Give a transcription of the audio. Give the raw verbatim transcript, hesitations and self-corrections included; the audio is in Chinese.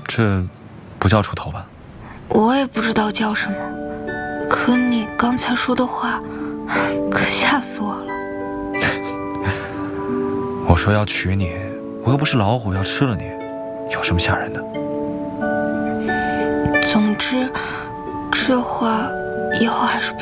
这不叫出头吧？ 我也不知道叫什么，可你刚才说的话可吓死我了。 我说要娶你，我又不是老虎要吃了你，有什么吓人的？ 总之这话以后还是